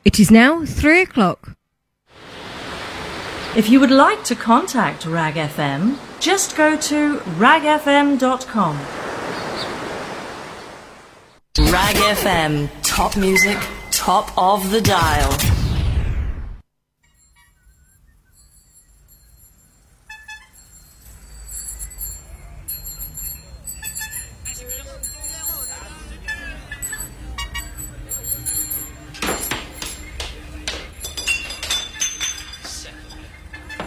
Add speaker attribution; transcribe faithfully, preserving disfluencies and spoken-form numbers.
Speaker 1: It is now three o'clock.
Speaker 2: If you would like to contact Rag F M, just go to rag f m dot com. Rag F M, top music, top of the dial.